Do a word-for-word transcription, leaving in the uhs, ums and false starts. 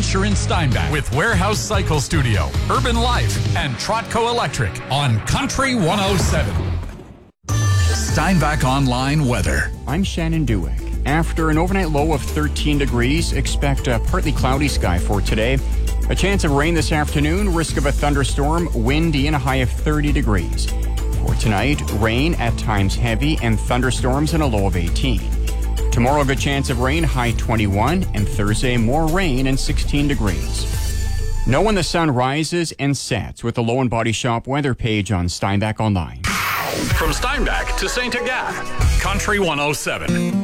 adventure in Steinbach with Warehouse Cycle Studio, Urban Life, and Trotco Electric on Country one oh seven. Steinbach Online weather. I'm Shannon Dewick. After an overnight low of thirteen degrees, expect a partly cloudy sky for today. A chance of rain this afternoon, risk of a thunderstorm, windy and a high of thirty degrees. For tonight, rain, at times heavy, and thunderstorms and a low of eighteen. Tomorrow, good chance of rain, high twenty-one, and Thursday, more rain and sixteen degrees. Know when the sun rises and sets with the Low and Body Shop weather page on Steinbach Online. From Steinbach to Saint Agathe, Country one oh seven.